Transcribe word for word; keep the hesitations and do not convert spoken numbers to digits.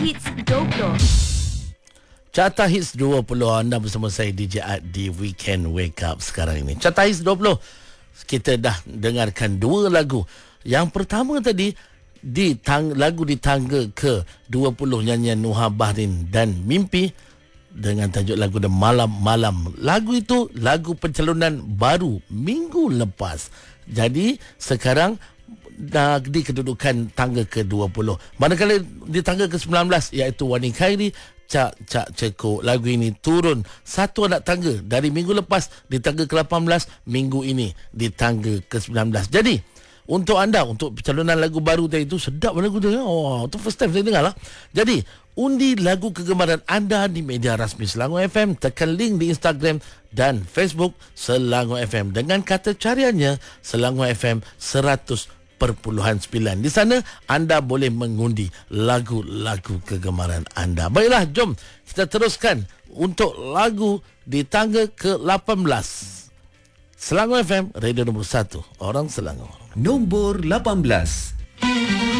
Hits dua puluh. Carta Hits dua puluh, anda bersama saya D J Ad di Weekend Wake Up sekarang ini. Carta Hits dua puluh, kita dah dengarkan dua lagu. Yang pertama tadi di tang, lagu di tangga ke dua puluh, nyanyian Nuha Bahrin dan Mimpi dengan tajuk lagu The Malam-Malam. Lagu itu lagu pencalonan baru minggu lepas. Jadi sekarang dah di kedudukan tangga ke dua puluh. Manakala di tangga ke sembilan belas iaitu Wani Khairi, Cak Cak Ceko. Lagu ini turun satu anak tangga dari minggu lepas di tangga ke lapan belas, minggu ini di tangga ke sembilan belas. Jadi untuk anda, untuk pencalonan lagu baru tadi itu, sedap lagu tu. Oh, itu first time saya dengar lah. Jadi undi lagu kegemaran anda di media rasmi Selangor F M. Tekan link di Instagram dan Facebook Selangor F M dengan kata cariannya Selangor F M seratus perpuluhan sembilan. Di sana anda boleh mengundi lagu-lagu kegemaran anda. Baiklah, jom kita teruskan untuk lagu di tangga ke lapan belas. Selangor F M, radio nombor satu, orang Selangor. Nombor lapan belas.